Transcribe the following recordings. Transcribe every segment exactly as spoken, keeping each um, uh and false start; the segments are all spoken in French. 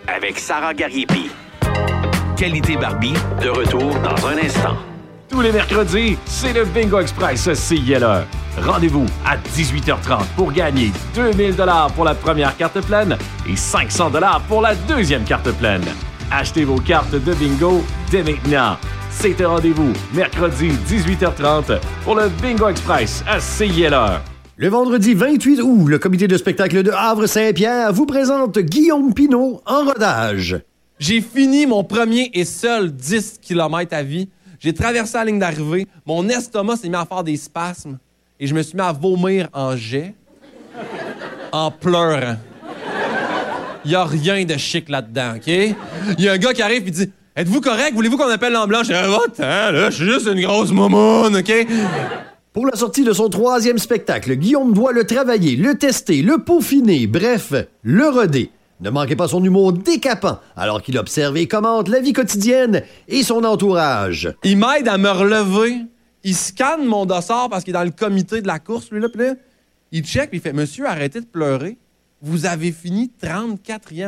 avec Sarah Gariepi. Qualité Barbie, de retour dans un instant. Tous les mercredis, c'est le Bingo Express C I L E. Rendez-vous à dix-huit heures trente pour gagner deux mille dollars pour la première carte pleine et cinq cents dollars pour la deuxième carte pleine. Achetez vos cartes de bingo dès maintenant. C'est un rendez-vous, mercredi dix-huit heures trente pour le Bingo Express à C I L E. Le vendredi vingt-huit août, le comité de spectacle de Havre-Saint-Pierre vous présente Guillaume Pinault en rodage. J'ai fini mon premier et seul dix kilomètres à vie. J'ai traversé la ligne d'arrivée. Mon estomac s'est mis à faire des spasmes. Et je me suis mis à vomir en jet, en pleurant. Il n'y a rien de chic là-dedans, OK? Il y a un gars qui arrive et dit « Êtes-vous correct? Voulez-vous qu'on appelle l'ambulance? » Je dis « Va-t'en, là, je suis juste une grosse momoune, OK? » Pour la sortie de son troisième spectacle, Guillaume doit le travailler, le tester, le peaufiner, bref, le roder. Ne manquez pas son humour décapant alors qu'il observe et commente la vie quotidienne et son entourage. Il m'aide à me relever. Il scanne mon dossard parce qu'il est dans le comité de la course, lui, là. Puis là, il check puis il fait « Monsieur, arrêtez de pleurer. Vous avez fini trente-quatrième. »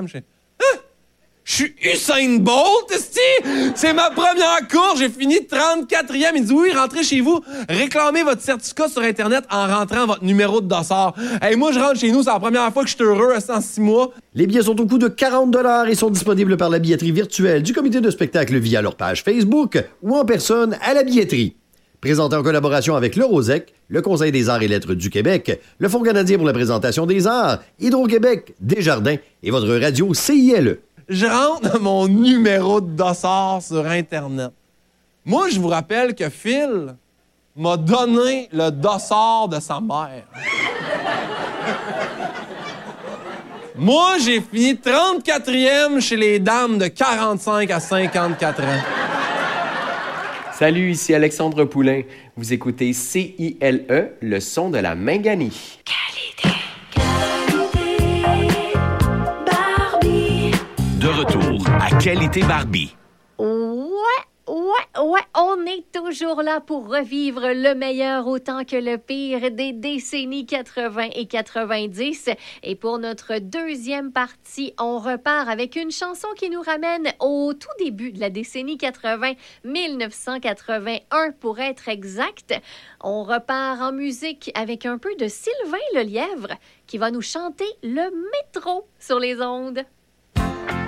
Je fais « Hein? Je suis Usain Bolt, esti! C'est ma première course, j'ai fini trente-quatrième. » Il dit « Oui, rentrez chez vous, réclamez votre certificat sur Internet en rentrant votre numéro de dossard. » Hey, moi, je rentre chez nous, c'est la première fois que je suis heureux en six mois. Les billets sont au coût de quarante dollars et sont disponibles par la billetterie virtuelle du comité de spectacle via leur page Facebook ou en personne à la billetterie. Présenté en collaboration avec le Rosec, le Conseil des arts et lettres du Québec, le Fonds canadien pour la présentation des arts, Hydro-Québec, Desjardins et votre radio C I L E. Je rentre mon numéro de dossard sur Internet. Moi, je vous rappelle que Phil m'a donné le dossard de sa mère. Moi, j'ai fini trente-quatrième chez les dames de quarante-cinq à cinquante-quatre ans. Salut, ici Alexandre Poulain. Vous écoutez C I L E, le son de la Minganie. Qualité, qualité, Barbie. De retour à Qualité Barbie. Ouais, ouais, ouais, on est toujours là pour revivre le meilleur autant que le pire des décennies quatre-vingt et quatre-vingt-dix. Et pour notre deuxième partie, on repart avec une chanson qui nous ramène au tout début de la décennie quatre-vingt, dix-neuf cent quatre-vingt-un pour être exact. On repart en musique avec un peu de Sylvain Lelièvre qui va nous chanter le métro sur les ondes.